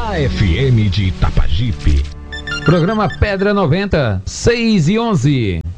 A FM de Itapajipe. Programa Pedra 90, 6 e 11.